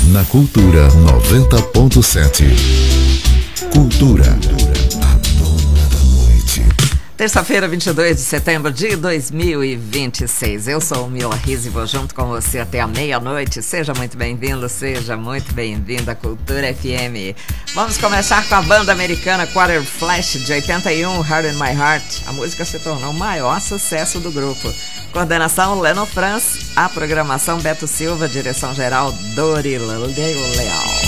Na Cultura 90.7. Cultura, a dona da noite. Terça-feira, 22 de setembro de 2026. Eu sou o Mila Riz e vou junto com você até a meia-noite. Seja muito bem-vindo, seja muito bem-vinda à Cultura FM. Vamos começar com a banda americana Quarter Flash, de 81, Heart in My Heart. A música se tornou o maior sucesso do grupo. Coordenação Leno Franz, a programação Beto Silva, direção-geral Dori Leal.